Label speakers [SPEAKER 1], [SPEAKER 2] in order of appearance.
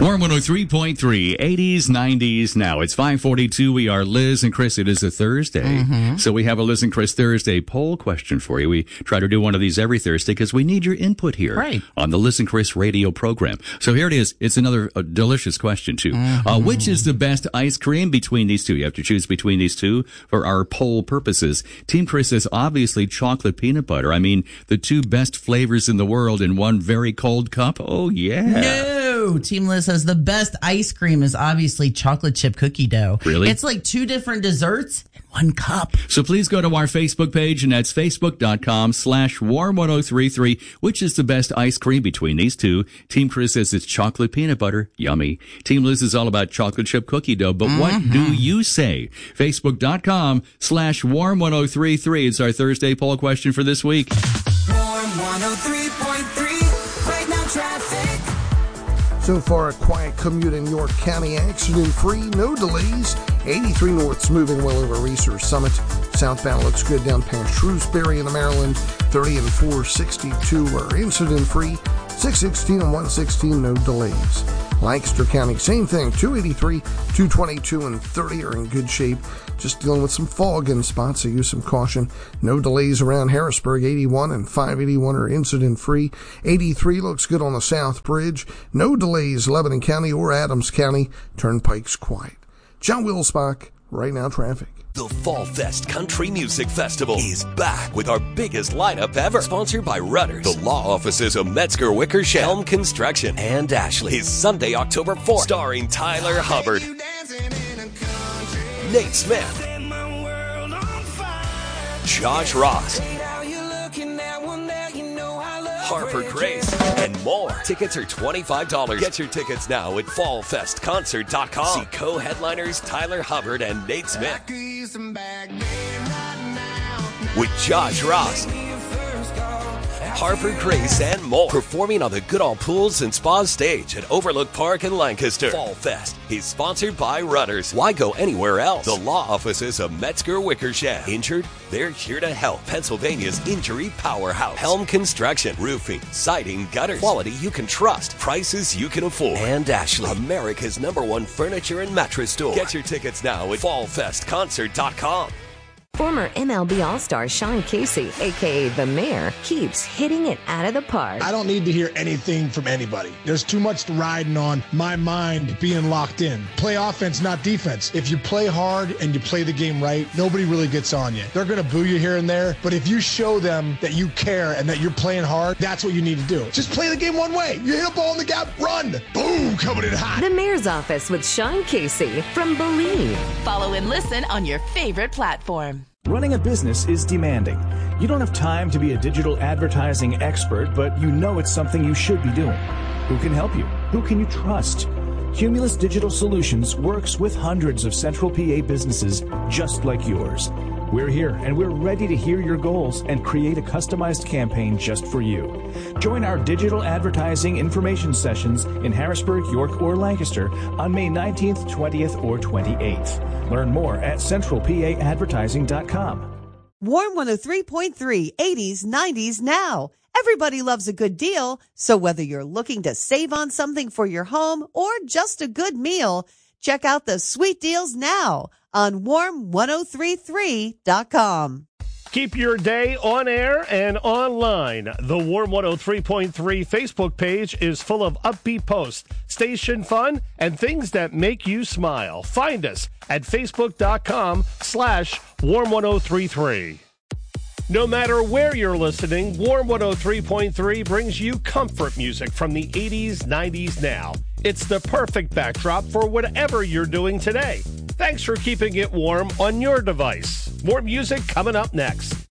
[SPEAKER 1] Warm 103.3, 80s, 90s. Now it's 5:42. We are Liz and Chris. It is a Thursday. So we have a Liz and Chris Thursday poll question for you. We try to do one of these every Thursday because we need your input here on the Liz and Chris radio program. So here it is. It's another delicious question too. Which is the best ice cream between these two? You have to choose between these two for our poll purposes. Team Chris says obviously chocolate peanut butter. I mean, the two best flavors in the world in one very cold cup. Oh yeah.
[SPEAKER 2] No. Team Liz says the best ice cream is obviously chocolate chip cookie dough.
[SPEAKER 1] Really?
[SPEAKER 2] It's like two different desserts in one cup.
[SPEAKER 1] So please go to our Facebook page, and that's facebook.com/warm1033. Which is the best ice cream between these two? Team Chris says it's chocolate peanut butter. Yummy. Team Liz is all about chocolate chip cookie dough. But what do you say? Facebook.com/warm1033. It's our Thursday poll question for this week.
[SPEAKER 3] Warm 103.3, right now traffic.
[SPEAKER 4] So far, a quiet commute in York County, accident-free, no delays. 83 North's moving well over Research Summit. Southbound looks good down past Shrewsbury in the Maryland. 30 and 462 are incident-free. 616 and 116, no delays. Lancaster County, same thing. 283, 222, and 30 are in good shape. Just dealing with some fog in spots, so use some caution. No delays around Harrisburg. 81 and 581 are incident-free. 83 looks good on the South Bridge. No delays, Lebanon County or Adams County. Turnpike's quiet. John Wilsbach, Right Now Traffic.
[SPEAKER 5] The Fall Fest Country Music Festival is back with our biggest lineup ever. Sponsored by Rudders, the law offices of Metzger Wickersham, Helm Construction, and Ashley. Is Sunday, October 4th, starring Tyler Hubbard, Nate Smith, Josh Ross, Harper Grace, and more. Tickets are $25. Get your tickets now at fallfestconcert.com. See co-headliners Tyler Hubbard and Nate Smith with Josh Ross, Harper Grace, and more. Performing on the Goodall Pools and Spa stage at Overlook Park in Lancaster. Fall Fest is sponsored by Rudders. Why go anywhere else? The law offices of Metzger Wickersham. Injured? They're here to help. Pennsylvania's injury powerhouse. Helm Construction. Roofing, siding, gutters. Quality you can trust. Prices you can afford. And Ashley, America's #1 furniture and mattress store. Get your tickets now at fallfestconcert.com.
[SPEAKER 6] Former MLB All-Star Sean Casey, a.k.a. The Mayor, keeps hitting it out of the park.
[SPEAKER 7] I don't need to hear anything from anybody. There's too much riding on my mind being locked in. Play offense, not defense. If you play hard and you play the game right, nobody really gets on you. They're going to boo you here and there, but if you show them that you care and that you're playing hard, that's what you need to do. Just play the game one way. You hit a ball in the gap, run. Boom, coming in hot.
[SPEAKER 6] The Mayor's Office with Sean Casey from Believe.
[SPEAKER 8] Follow and listen on your favorite platform.
[SPEAKER 9] Running a business is demanding. You don't have time to be a digital advertising expert, but you know it's something you should be doing. Who can help you? Who can you trust? Cumulus Digital Solutions works with hundreds of Central PA businesses just like yours. We're here and we're ready to hear your goals and create a customized campaign just for you. Join our digital advertising information sessions in Harrisburg, York, or Lancaster on May 19th, 20th, or 28th. Learn more at centralpaadvertising.com.
[SPEAKER 10] Warm 103.3, 80s, 90s now. Everybody loves a good deal, so whether you're looking to save on something for your home or just a good meal, check out the sweet deals now on warm1033.com.
[SPEAKER 11] Keep your day on air and online. The Warm 103.3 Facebook page is full of upbeat posts, station fun, and things that make you smile. Find us at facebook.com/warm1033. No matter where you're listening, Warm 103.3 brings you comfort music from the 80s, 90s now. It's the perfect backdrop for whatever you're doing today. Thanks for keeping it warm on your device. More music coming up next.